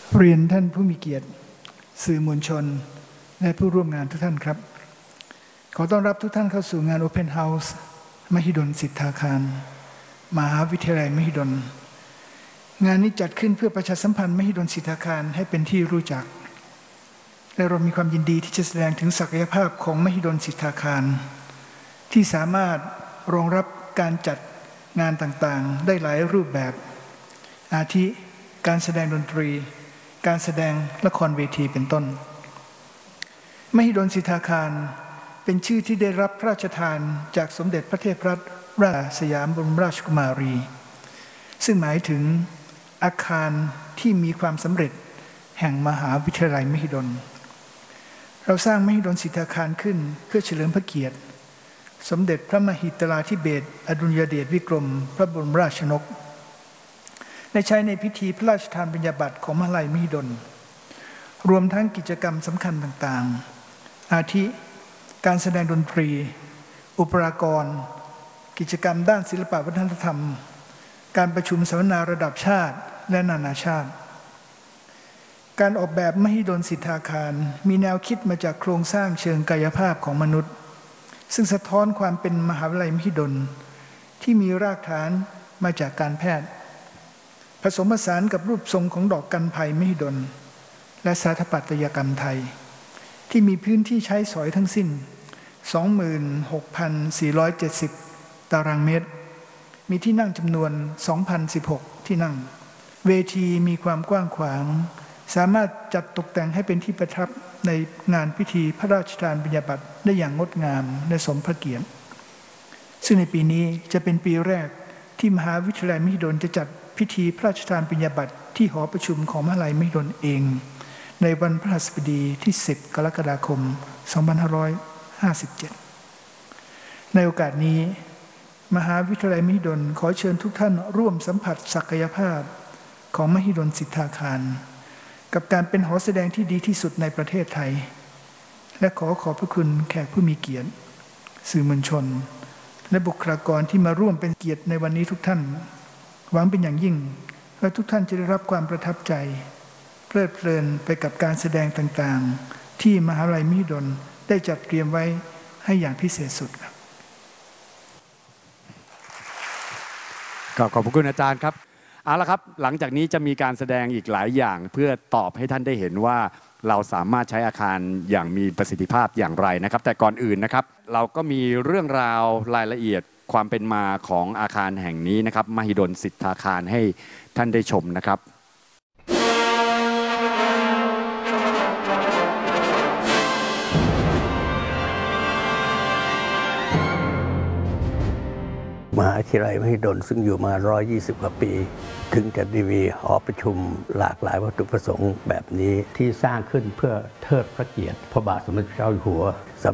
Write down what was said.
เรียนท่านผู้มีเกียรติสื่อมวลชนและผู้ร่วมงานทุกท่านครับขอต้อนรับทุกท่านเข้าสู่งาน Open House มหิดลสิทธาคารมหาวิทยาลัยมหิดลงานนี้จัดขึ้นเพื่อประชาสัมพันธ์มหิดลสิทธาคารให้เป็นที่รู้จักและเรามีความยินดีที่จะแสดงถึงศักยภาพของมหิดลสิทธาคารที่สามารถรองรับการจัดงานต่างๆได้หลายรูปแบบอาทิการแสดงดนตรีการแสดงละครเวทีเป็นต้นมหิดลสิทธาคารเป็นชื่อที่ได้รับพระราชทานจากสมเด็จพระเทพรัตนราชสยามบรมราชกุมารีซึ่งหมายถึงอาคารที่มีความสำเร็จแห่งมหาวิทยาลัยมหิดลเราสร้างมหิดลสิทธาคารขึ้นเพื่อเฉลิมพระเกียรติสมเด็จพระมหิดลาธิเบศรอดุลยเดชวิกรมพระบรมราชชนกได้ใช้ในพิธีพระราชทานปริญญาบัตรของมหาวิทยาลัยมหิดลรวมทั้งกิจกรรมสำคัญต่างๆอาทิการแสดงดนตรีอุปกรณ์กิจกรรมด้านศิลปวัฒนธรรมการประชุมสัมมนาระดับชาติและนานาชาติการออกแบบมหิดลสิทธาคารมีแนวคิดมาจากโครงสร้างเชิงกายภาพของมนุษย์ซึ่งสะท้อนความเป็นมหาวิทยาลัยมหิดลที่มีรากฐานมาจากการแพทย์ผสมผสานกับรูปทรงของดอกกันไผ่มหิดลและสถาปัตยกรรมไทยที่มีพื้นที่ใช้สอยทั้งสิ้น 26,470 ตารางเมตรมีที่นั่งจำนวน 2,016 ที่นั่งเวทีมีความกว้างขวางสามารถจัดตกแต่งให้เป็นที่ประทับในงานพิธีพระราชทานปริญญาบัตรได้อย่างงดงามและสมพระเกียรติซึ่งในปีนี้จะเป็นปีแรกที่มหาวิทยาลัยมหิดลจะจัดพิธีพระราชทานปริญญาบัตรที่หอประชุมของมหาวิทยาลัยมหิดลเองในวันพฤหัสบดีที่ 10 กรกฎาคม 2557 ในโอกาสนี้มหาวิทยาลัยมหิดลขอเชิญทุกท่านร่วมสัมผัสศักยภาพของมหิดลสิทธาคารกับการเป็นหอแสดงที่ดีที่สุดในประเทศไทยและขอบพระคุณแขกผู้มีเกียรติสื่อมวลชนและบุคลากรที่มาร่วมเป็นเกียรติในวันนี้ทุกท่านหวังเป็นอย่างยิ่งว่าทุกท่านจะได้รับความประทับใจเพลิดเพลินไปกับการแสดงต่างๆที่มหาวิทยาลัยมหิดลได้จัดเตรียมไว้ให้อย่างพิเศษสุดครับขอบคุณอาจารย์ครับเอาละครับหลังจากนี้จะมีการแสดงอีกหลายอย่างเพื่อตอบให้ท่านได้เห็นว่าเราสามารถใช้อาคารอย่างมีประสิทธิภาพอย่างไรนะครับแต่ก่อนอื่นนะครับเราก็มีเรื่องราวรายละเอียดความเป็นมาของอาคารแห่งนี้นะครับมหิดลสิทธาคารให้ท่านได้ชมนะครับมหาวิทยาลัยมหิดลซึ่งอยู่มา120 กว่าปีถึงจะมีหอประชุมหลากหลายวัตถุประสงค์แบบนี้ที่สร้างขึ้นเพื่อเทิดพระเกียรติพระบาทสมเด็จพระเจ้าอยู่หัวส